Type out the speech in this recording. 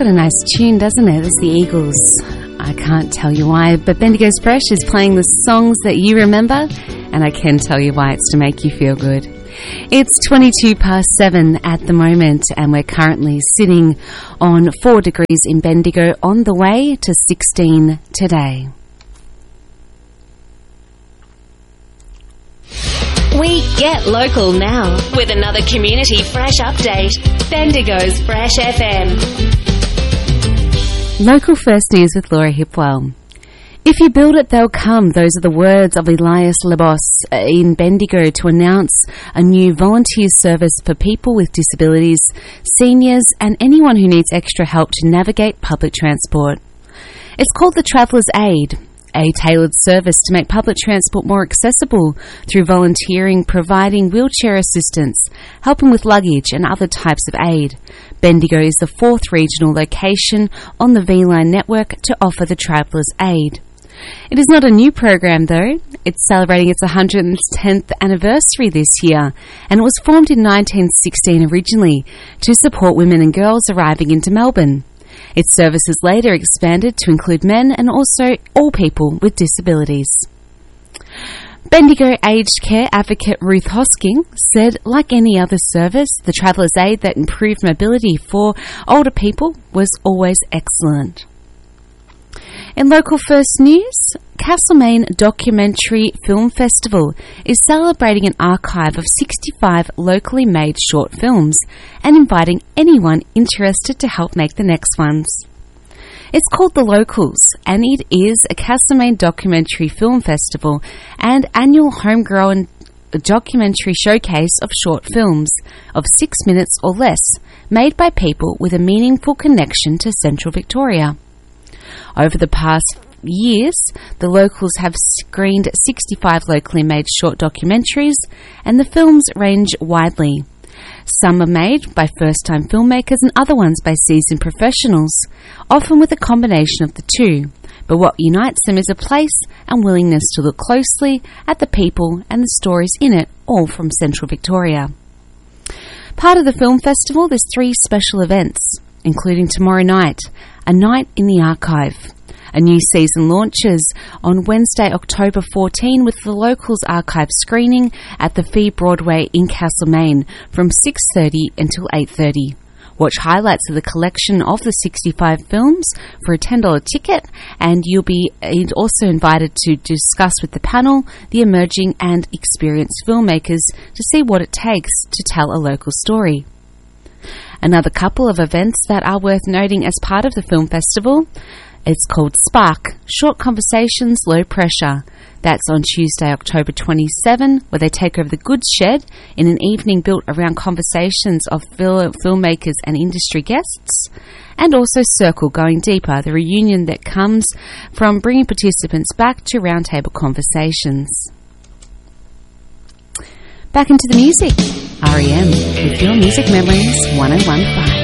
got a nice tune, doesn't it? It's the Eagles. I can't tell you why, but Bendigo's Fresh is playing the songs that you remember, and I can tell you why. It's to make you feel good. It's 7:22 at the moment, and we're currently sitting on 4 degrees in Bendigo, on the way to 16 today. We get local now with another Community Fresh update. Bendigo's Fresh FM. Local First News with Laura Hipwell. If you build it, they'll come. Those are the words of Elias Lebos in Bendigo to announce a new volunteer service for people with disabilities, seniors and anyone who needs extra help to navigate public transport. It's called the Traveller's Aid, a tailored service to make public transport more accessible through volunteering, providing wheelchair assistance, helping with luggage and other types of aid. Bendigo is the 4th regional location on the V-Line network to offer the Traveller's Aid. It is not a new program though. It's celebrating its 110th anniversary this year, and it was formed in 1916 originally to support women and girls arriving into Melbourne. Its services later expanded to include men and also all people with disabilities. Bendigo Aged Care advocate Ruth Hosking said, like any other service, the Traveller's Aid that improved mobility for older people was always excellent. In local first news, Castlemaine Documentary Film Festival is celebrating an archive of 65 locally made short films and inviting anyone interested to help make the next ones. It's called The Locals, and it is a Castlemaine Documentary Film Festival and annual homegrown documentary showcase of short films of 6 minutes or less, made by people with a meaningful connection to Central Victoria. Over the past years, the Locals have screened 65 locally made short documentaries, and the films range widely. Some are made by first-time filmmakers and other ones by seasoned professionals, often with a combination of the two. But what unites them is a place and willingness to look closely at the people and the stories in it, all from Central Victoria. Part of the film festival, there's 3 special events, including tomorrow night, a night in the archive. A new season launches on Wednesday, October 14, with the Locals archive screening at the Fee Broadway in Castlemaine from 6:30 until 8:30. Watch highlights of the collection of the 65 films for a $10 ticket, and you'll be also invited to discuss with the panel the emerging and experienced filmmakers to see what it takes to tell a local story. Another couple of events that are worth noting as part of the film festival, it's called Spark, Short Conversations, Low Pressure. That's on Tuesday, October 27, where they take over the Goods Shed in an evening built around conversations of filmmakers and industry guests. And also Circle, Going Deeper, the reunion that comes from bringing participants back to roundtable conversations. Back into the music. R.E.M. with Your Music Memories 1015.